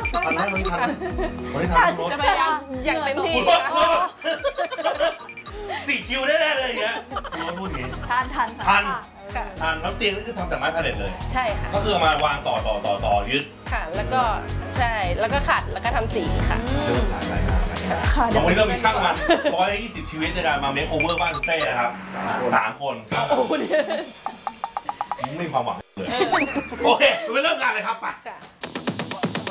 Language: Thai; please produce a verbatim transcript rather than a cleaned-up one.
ทันไหมวันนี้ทันไหมวันนี้ทันรถจะพยายามอย่างเต็มที่สี่คิวแน่ๆเลยอย่างเงี้ยคุณพูดอย่างงี้ทันทันทันค่ะทันแล้วเตียงนี่คือทำจากไม้พาเลทเลยใช่ค่ะก็คือเอามาวางต่อต่อต่อต่อยึดค่ะ แล้วก็ใช่แล้วก็ขัดแล้วก็ทำสีค่ะเดี๋ยวหลายหลายงานหลายงานค่ะวันนี้เรามีช่างมันร้อยยี่สิบชีวิตในการมาเมคโอเวอร์บ้านคุณเต้นะครับสามคนโอ้โหไม่มีความหวังเลยโอเคเราไปเริ่มงานเลยครับไปค่ะ